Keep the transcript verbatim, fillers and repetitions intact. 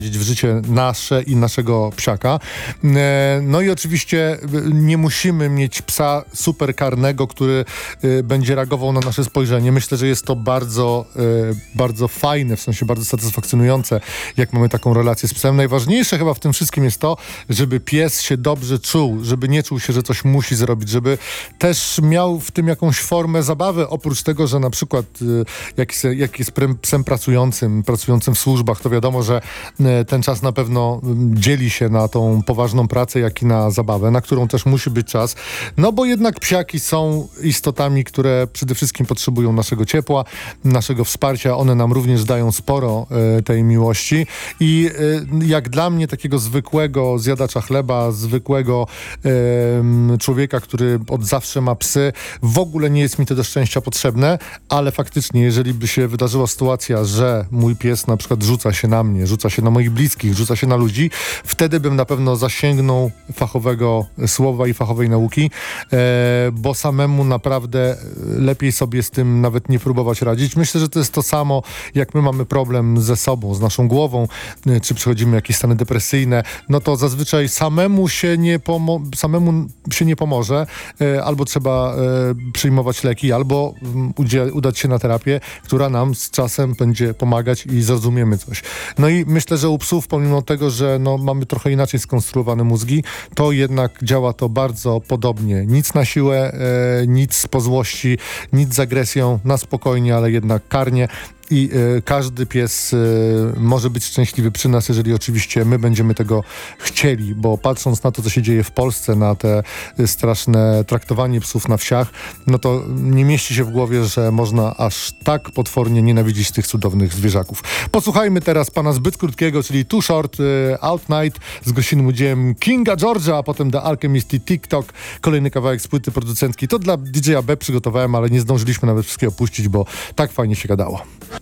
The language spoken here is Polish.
w życie nasze i naszego psiaka. No i oczywiście nie musimy mieć psa superkarnego, który będzie reagował na nasze spojrzenie. Myślę, że jest to bardzo, bardzo fajne, w sensie bardzo satysfakcjonujące, jak mamy taką relację z psem. Najważniejsze chyba w tym wszystkim jest to, żeby pies się dobrze czuł, żeby nie czuł się, że coś musi zrobić, żeby też miał w tym jakąś formę zabawy, oprócz tego, że na przykład jak, jak jest psem pracującym, pracującym w służbach, to wiadomo, że ten czas na pewno dzieli się na tą poważną pracę, jak i na zabawę, na którą też musi być czas. No bo jednak psiaki są istotami, które przede wszystkim potrzebują naszego ciepła, naszego wsparcia. One nam również dają sporo e, tej miłości. I e, jak dla mnie takiego zwykłego zjadacza chleba, zwykłego e, człowieka, który od zawsze ma psy, w ogóle nie jest mi to do szczęścia potrzebne, ale faktycznie, jeżeli by się wydarzyła sytuacja, że mój pies na przykład rzuca się na mnie, rzuca się na moich bliskich, rzuca się na ludzi, wtedy bym na pewno zasięgnął fachowego słowa i fachowej nauki, e, bo samemu naprawdę lepiej sobie z tym nawet nie próbować radzić. Myślę, że to jest to samo, jak my mamy problem ze sobą, z naszą głową, e, czy przechodzimy jakieś stany depresyjne, no to zazwyczaj samemu się nie, pomo- samemu się nie pomoże, e, albo trzeba e, przyjmować leki, albo um, udzie- udać się na terapię, która nam z czasem będzie pomagać i zrozumiemy coś. No i myślę, że u psów, pomimo tego, że no, mamy trochę inaczej skonstruowane mózgi, to jednak działa to bardzo podobnie. Nic na siłę, e, nic po złości, nic z agresją, na spokojnie, ale jednak karnie. I y, każdy pies y, może być szczęśliwy przy nas, jeżeli oczywiście my będziemy tego chcieli, bo patrząc na to, co się dzieje w Polsce, na te y, straszne traktowanie psów na wsiach, no to nie mieści się w głowie, że można aż tak potwornie nienawidzić tych cudownych zwierzaków. Posłuchajmy teraz pana zbyt krótkiego, czyli Too Short, y, Out Night z gościnnym udziałem Kinga George'a, a potem The Alchemist i TikTok. Kolejny kawałek z płyty producentki. To dla D J A B przygotowałem, ale nie zdążyliśmy nawet wszystkiego puścić, bo tak fajnie się gadało.